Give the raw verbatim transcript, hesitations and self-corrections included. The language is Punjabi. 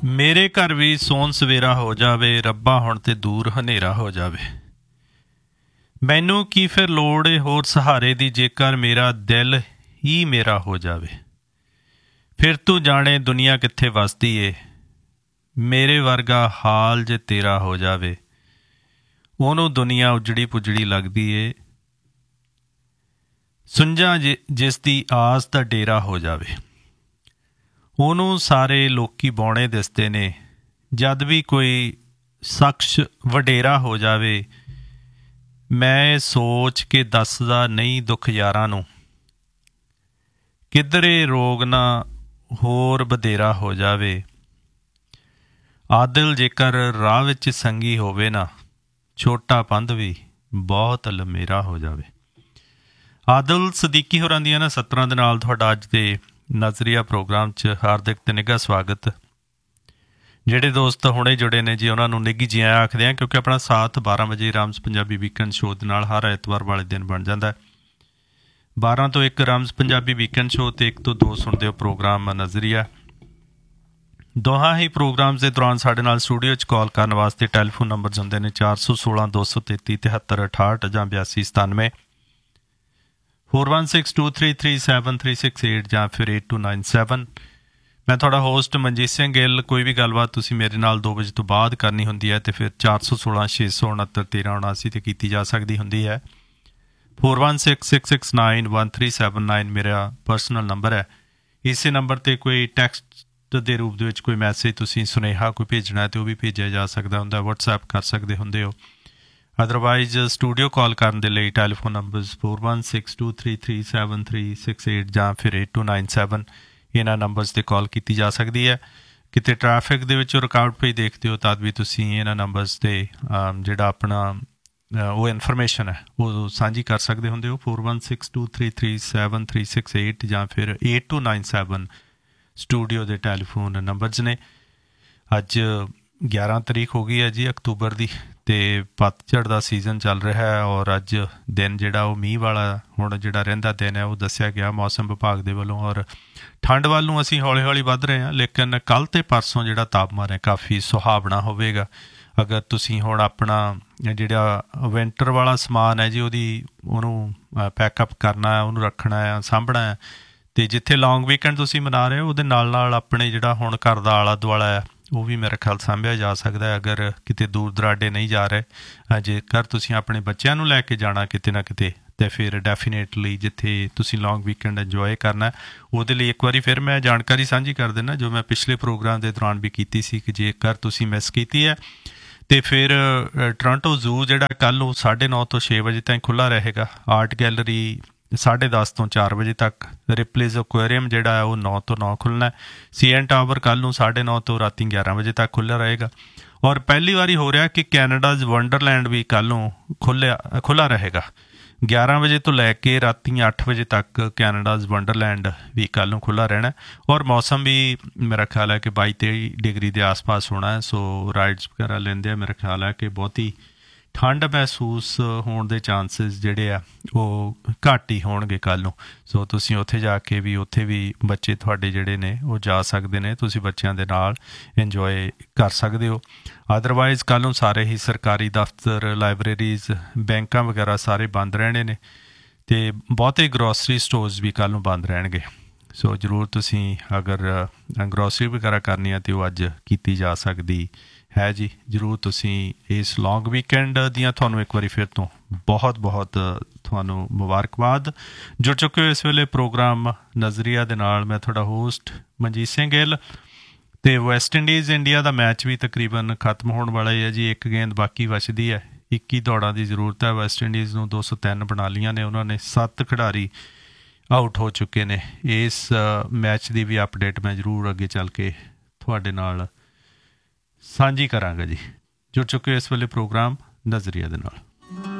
ਮੇਰੇ ਘਰ ਵੀ ਸੋਨ ਸਵੇਰਾ ਹੋ ਜਾਵੇ, ਰੱਬਾ ਹੁਣ ਤੇ ਦੂਰ ਹਨੇਰਾ ਹੋ ਜਾਵੇ। ਮੈਨੂੰ ਕੀ ਫਿਰ ਲੋੜ ਏ ਹੋਰ ਸਹਾਰੇ ਦੀ, ਜੇਕਰ ਮੇਰਾ ਦਿਲ ਹੀ ਮੇਰਾ ਹੋ ਜਾਵੇ। ਫਿਰ ਤੂੰ ਜਾਣੇ ਦੁਨੀਆ ਕਿੱਥੇ ਵਸਦੀ ਏ, ਮੇਰੇ ਵਰਗਾ ਹਾਲ ਜੇ ਤੇਰਾ ਹੋ ਜਾਵੇ। ਉਹਨੂੰ ਦੁਨੀਆ ਉਜੜੀ ਪੁਜੜੀ ਲੱਗਦੀ ਏ, ਸੁੰਝਾਂ ਜਿ ਜਿਸ ਦੀ ਆਸ ਦਾ ਡੇਰਾ ਹੋ ਜਾਵੇ। ਉਹਨੂੰ ਸਾਰੇ ਲੋਕੀ ਬੌਣੇ ਦਿਸਦੇ ਨੇ, ਜਦ ਵੀ ਕੋਈ ਸ਼ਖਸ ਵਡੇਰਾ ਹੋ ਜਾਵੇ। ਮੈਂ ਸੋਚ ਕੇ ਦੱਸਦਾ ਨਹੀਂ ਦੁੱਖ ਯਾਰਾਂ ਨੂੰ, ਕਿਧਰੇ ਰੋਗ ਨਾ ਹੋਰ ਵਧੇਰਾ ਹੋ ਜਾਵੇ। ਆਦਿਲ ਜੇਕਰ ਰਾਹ ਵਿੱਚ ਸੰਗੀ ਹੋਵੇ ਨਾ, ਛੋਟਾ ਪੰਧ ਵੀ ਬਹੁਤ ਲੰਮੇਰਾ ਹੋ ਜਾਵੇ। ਆਦਿਲ ਸਦੀਕੀ ਹੋਰਾਂ ਦੀਆਂ ਨਾ ਸੱਤਰਾਂ ਦੇ ਨਾਲ ਤੁਹਾਡਾ ਅੱਜ ਦੇ ਨਜ਼ਰੀਆ ਪ੍ਰੋਗਰਾਮ 'ਚ ਹਾਰਦਿਕ ਤੇ ਨਿੱਘਾ ਸਵਾਗਤ। ਜਿਹੜੇ ਦੋਸਤ ਹੁਣੇ ਜੁੜੇ ਨੇ ਜੀ ਉਹਨਾਂ ਨੂੰ ਨਿੱਘੀ ਜੀ ਆਇਆਂ ਆਖਦੇ ਹਾਂ, ਕਿਉਂਕਿ ਆਪਣਾ ਸਾਥ ਬਾਰਾਂ ਵਜੇ ਰਾਮਸ ਪੰਜਾਬੀ ਵੀਕਐਂਡ ਸ਼ੋਅ ਦੇ ਨਾਲ ਹਰ ਐਤਵਾਰ ਵਾਲੇ ਦਿਨ ਬਣ ਜਾਂਦਾ। ਬਾਰਾਂ ਤੋਂ ਇੱਕ ਰਾਮਸ ਪੰਜਾਬੀ ਵੀਕਐਂਡ ਸ਼ੋਅ ਅਤੇ ਇੱਕ ਤੋਂ ਦੋ ਸੁਣਦੇ ਹੋ ਪ੍ਰੋਗਰਾਮ ਨਜ਼ਰੀਆ। ਦੋਹਾਂ ਹੀ ਪ੍ਰੋਗਰਾਮਸ ਦੇ ਦੌਰਾਨ ਸਾਡੇ ਨਾਲ ਸਟੂਡੀਓ 'ਚ ਕਾਲ ਕਰਨ ਵਾਸਤੇ ਟੈਲੀਫੋਨ ਨੰਬਰਸ ਹੁੰਦੇ ਨੇ ਚਾਰ ਸੌ ਸੋਲਾਂ ਦੋ ਸੌ ਤੇਤੀ ਤਿਹੱਤਰ ਅਠਾਹਠ ਜਾਂ ਬਿਆਸੀ ਸਤਾਨਵੇਂ, four one six two three three seven three six eight ਜਾਂ ਫਿਰ ਏਟ ਟੂ ਨਾਈਨ ਸੈਵਨ। ਮੈਂ ਤੁਹਾਡਾ ਹੋਸਟ ਮਨਜੀਤ ਸਿੰਘ ਗਿੱਲ। ਕੋਈ ਵੀ ਗੱਲਬਾਤ ਤੁਸੀਂ ਮੇਰੇ ਨਾਲ ਦੋ ਵਜੇ ਤੋਂ ਬਾਅਦ ਕਰਨੀ ਹੁੰਦੀ ਹੈ ਅਤੇ ਫਿਰ ਚਾਰ ਸੌ ਸੋਲਾਂ ਛੇ ਸੌ ਉਣਹੱਤਰ ਤੇਰ੍ਹਾਂ ਉਣਾਸੀ 'ਤੇ ਕੀਤੀ ਜਾ ਸਕਦੀ ਹੁੰਦੀ ਹੈ। Four one six six six nine one three seven nine ਮੇਰਾ ਪਰਸਨਲ ਨੰਬਰ ਹੈ। ਇਸੇ ਨੰਬਰ 'ਤੇ ਕੋਈ ਟੈਕਸਟ ਦੇ ਰੂਪ ਦੇ ਵਿੱਚ ਕੋਈ ਮੈਸੇਜ ਤੁਸੀਂ ਸੁਨੇਹਾ ਕੋਈ ਭੇਜਣਾ ਅਤੇ ਉਹ ਵੀ ਭੇਜਿਆ ਜਾ ਸਕਦਾ ਹੁੰਦਾ, ਵਟਸਐਪ ਕਰ ਸਕਦੇ ਹੁੰਦੇ ਹੋ। ਅਦਰਵਾਈਜ਼ ਸਟੂਡੀਓ ਕਾਲ ਕਰਨ ਦੇ ਲਈ telephone numbers four one six two three three seven three six eight ਜਾਂ ਫਿਰ ਏਟ ਟੂ ਨਾਈਨ ਸੈਵਨ, ਇਹਨਾਂ ਨੰਬਰਸ 'ਤੇ ਕਾਲ ਕੀਤੀ ਜਾ ਸਕਦੀ ਹੈ। ਕਿਤੇ ਟਰੈਫਿਕ ਦੇ ਵਿੱਚੋਂ ਰੁਕਾਵਟ ਪਈ ਦੇਖਦੇ ਹੋ ਤਦ ਵੀ ਤੁਸੀਂ ਇਹਨਾਂ ਨੰਬਰਸ 'ਤੇ ਜਿਹੜਾ ਆਪਣਾ ਉਹ ਇਨਫੋਰਮੇਸ਼ਨ ਹੈ ਉਹ ਸਾਂਝੀ ਕਰ ਸਕਦੇ ਹੁੰਦੇ ਹੋ। Four one six two three three seven three six eight ਜਾਂ ਫਿਰ eight two nine seven studio ਦੇ ਟੈਲੀਫੋਨ ਨੰਬਰਸ ਨੇ। ਅੱਜ ਗਿਆਰਾਂ ਤਰੀਕ ਹੋ ਗਈ ਹੈ ਜੀ ਅਕਤੂਬਰ ਦੀ, ਅਤੇ ਪਤਝੜ ਦਾ ਸੀਜ਼ਨ ਚੱਲ ਰਿਹਾ ਹੈ ਔਰ ਅੱਜ ਦਿਨ ਜਿਹੜਾ ਉਹ ਮੀਂਹ ਵਾਲਾ ਹੁਣ ਜਿਹੜਾ ਰਹਿੰਦਾ ਦਿਨ ਹੈ ਉਹ ਦੱਸਿਆ ਗਿਆ ਮੌਸਮ ਵਿਭਾਗ ਦੇ ਵੱਲੋਂ। ਔਰ ਠੰਡ ਵੱਲ ਨੂੰ ਅਸੀਂ ਹੌਲੀ ਹੌਲੀ ਵੱਧ ਰਹੇ ਹਾਂ, ਲੇਕਿਨ ਕੱਲ੍ਹ ਅਤੇ ਪਰਸੋਂ ਜਿਹੜਾ ਤਾਪਮਾਨ ਹੈ ਕਾਫੀ ਸੁਹਾਵਣਾ ਹੋਵੇਗਾ। ਅਗਰ ਤੁਸੀਂ ਹੁਣ ਆਪਣਾ ਜਿਹੜਾ ਵਿੰਟਰ ਵਾਲਾ ਸਮਾਨ ਹੈ ਜੀ ਉਹਦੀ ਉਹਨੂੰ ਪੈਕਅਪ ਕਰਨਾ ਹੈ, ਉਹਨੂੰ ਰੱਖਣਾ ਹੈ, ਸਾਂਭਣਾ ਹੈ, ਅਤੇ ਜਿੱਥੇ ਲੌਂਗ ਵੀਕਐਂਡ ਤੁਸੀਂ ਮਨਾ ਰਹੇ ਹੋ ਉਹਦੇ ਨਾਲ ਨਾਲ ਆਪਣੇ ਜਿਹੜਾ ਹੁਣ ਘਰ ਦਾ ਆਲਾ ਦੁਆਲਾ ਹੈ ਉਹ ਵੀ ਮੇਰੇ ਖਿਆਲ ਸਾਂਭਿਆ ਜਾ ਸਕਦਾ ਹੈ। ਅਗਰ ਕਿਤੇ ਦੂਰ ਦਰਾਡੇ ਨਹੀਂ ਜਾ ਰਹੇ, ਜੇਕਰ ਤੁਸੀਂ ਆਪਣੇ ਬੱਚਿਆਂ ਨੂੰ ਲੈ ਕੇ ਜਾਣਾ ਕਿਤੇ ਨਾ ਕਿਤੇ, ਅਤੇ ਫਿਰ ਡੈਫੀਨੇਟਲੀ ਜਿੱਥੇ ਤੁਸੀਂ ਲੌਂਗ ਵੀਕਐਂਡ ਇੰਜੋਏ ਕਰਨਾ ਉਹਦੇ ਲਈ ਇੱਕ ਵਾਰੀ ਫਿਰ ਮੈਂ ਜਾਣਕਾਰੀ ਸਾਂਝੀ ਕਰ ਦਿੰਦਾ ਜੋ ਮੈਂ ਪਿਛਲੇ ਪ੍ਰੋਗਰਾਮ ਦੇ ਦੌਰਾਨ ਵੀ ਕੀਤੀ ਸੀ ਕਿ ਜੇਕਰ ਤੁਸੀਂ ਮਿਸ ਕੀਤੀ ਹੈ ਅਤੇ ਫਿਰ ਟੋਰਾਂਟੋ ਜ਼ੂ ਜਿਹੜਾ ਕੱਲ੍ਹ ਨੂੰ ਸਾਢੇ ਨੌ ਤੋਂ ਛੇ ਵਜੇ ਤਾਈਂ ਖੁੱਲ੍ਹਾ ਰਹੇਗਾ। ਆਰਟ ਗੈਲਰੀ ਸਾਢੇ ਦਸ ਤੋਂ ਚਾਰ ਵਜੇ ਤੱਕ। ਰਿਪਲੇਜ਼ ਐਕੁਆਰੀਅਮ ਜਿਹੜਾ ਹੈ ਉਹ ਨੌ ਤੋਂ ਨੌ ਖੁੱਲ੍ਹਣਾ। ਸੀ ਐਨ ਟਾਵਰ ਕੱਲ੍ਹ ਨੂੰ ਸਾਢੇ ਨੌ ਤੋਂ ਰਾਤੀ ਗਿਆਰਾਂ ਵਜੇ ਤੱਕ ਖੁੱਲ੍ਹਾ ਰਹੇਗਾ। ਔਰ ਪਹਿਲੀ ਵਾਰੀ ਹੋ ਰਿਹਾ ਕਿ ਕੈਨੇਡਾਜ਼ ਵੰਡਰਲੈਂਡ ਵੀ ਕੱਲ੍ਹ ਨੂੰ ਖੁੱਲ੍ਹਿਆ ਖੁੱਲ੍ਹਾ ਰਹੇਗਾ। ਗਿਆਰਾਂ ਵਜੇ ਤੋਂ ਲੈ ਕੇ ਰਾਤੀ ਅੱਠ ਵਜੇ ਤੱਕ ਕੈਨੇਡਾਜ਼ ਵੰਡਰਲੈਂਡ ਵੀ ਕੱਲ੍ਹ ਨੂੰ ਖੁੱਲ੍ਹਾ ਰਹਿਣਾ। ਔਰ ਮੌਸਮ ਵੀ ਮੇਰਾ ਖਿਆਲ ਹੈ ਕਿ ਬਾਈ ਤੇਈ ਡਿਗਰੀ ਦੇ ਆਸ ਪਾਸ ਹੋਣਾ ਹੈ। ਸੋ ਰਾਈਡਸ ਵਗੈਰਾ ਲੈਂਦੇ ਆ, ਮੇਰਾ ਖਿਆਲ ਹੈ ਕਿ ਬਹੁਤੀ ਠੰਡ ਮਹਿਸੂਸ ਹੋਣ ਦੇ ਚਾਂਸਿਸ ਜਿਹੜੇ ਆ ਉਹ ਘੱਟ ਹੀ ਹੋਣਗੇ ਕੱਲ੍ਹ ਨੂੰ। ਸੋ ਤੁਸੀਂ ਉੱਥੇ ਜਾ ਕੇ ਵੀ ਉੱਥੇ ਵੀ ਬੱਚੇ ਤੁਹਾਡੇ ਜਿਹੜੇ ਨੇ ਉਹ ਜਾ ਸਕਦੇ ਨੇ, ਤੁਸੀਂ ਬੱਚਿਆਂ ਦੇ ਨਾਲ ਇੰਜੋਏ ਕਰ ਸਕਦੇ ਹੋ। ਅਦਰਵਾਈਜ਼ ਕੱਲ੍ਹ ਨੂੰ ਸਾਰੇ ਹੀ ਸਰਕਾਰੀ ਦਫ਼ਤਰ, ਲਾਇਬ੍ਰੇਰੀਜ਼, ਬੈਂਕਾਂ ਵਗੈਰਾ ਸਾਰੇ ਬੰਦ ਰਹਿਣੇ ਨੇ ਅਤੇ ਬਹੁਤੇ ਗਰੋਸਰੀ ਸਟੋਰਸ ਵੀ ਕੱਲ੍ਹ ਨੂੰ ਬੰਦ ਰਹਿਣਗੇ। ਸੋ ਜ਼ਰੂਰ ਤੁਸੀਂ ਅਗਰ ਗਰੋਸਰੀ ਵਗੈਰਾ ਕਰਨੀ ਹੈ ਤਾਂ ਉਹ ਅੱਜ ਕੀਤੀ ਜਾ ਸਕਦੀ ਹੈ ਜੀ। ਜ਼ਰੂਰ ਤੁਸੀਂ ਇਸ ਲੌਂਗ ਵੀਕਐਂਡ ਦੀਆਂ ਤੁਹਾਨੂੰ ਇੱਕ ਵਾਰੀ ਫਿਰ ਤੋਂ ਬਹੁਤ ਬਹੁਤ ਤੁਹਾਨੂੰ ਮੁਬਾਰਕਬਾਦ। ਜੁੜ ਚੁੱਕੇ ਹੋ ਇਸ ਵੇਲੇ ਪ੍ਰੋਗਰਾਮ ਨਜ਼ਰੀਆ ਦੇ ਨਾਲ। ਮੈਂ ਤੁਹਾਡਾ ਹੋਸਟ ਮਨਜੀਤ ਸਿੰਘ ਗਿੱਲ। ਅਤੇ ਵੈਸਟ ਇੰਡੀਜ਼ ਇੰਡੀਆ ਦਾ ਮੈਚ ਵੀ ਤਕਰੀਬਨ ਖਤਮ ਹੋਣ ਵਾਲਾ ਹੀ ਹੈ ਜੀ। ਇੱਕ ਗੇਂਦ ਬਾਕੀ ਬਚਦੀ ਹੈ। ਇੱਕੀ ਦੌੜਾਂ ਦੀ ਜ਼ਰੂਰਤ ਹੈ। ਵੈਸਟ ਇੰਡੀਜ਼ ਨੂੰ ਦੋ ਸੌ ਤਿੰਨ ਬਣਾ ਲਈਆਂ ਨੇ। ਉਹਨਾਂ ਨੇ ਸੱਤ ਖਿਡਾਰੀ ਆਊਟ ਹੋ ਚੁੱਕੇ ਨੇ। ਇਸ ਮੈਚ ਦੀ ਵੀ ਅਪਡੇਟ ਮੈਂ ਜ਼ਰੂਰ ਅੱਗੇ ਚੱਲ ਕੇ ਤੁਹਾਡੇ ਨਾਲ ਸਾਂਝੀ ਕਰਾਂਗਾ ਜੀ। ਜੁੜ ਚੁੱਕੇ ਇਸ ਵੇਲੇ ਪ੍ਰੋਗਰਾਮ ਨਜ਼ਰੀਆ ਦੇ ਨਾਲ।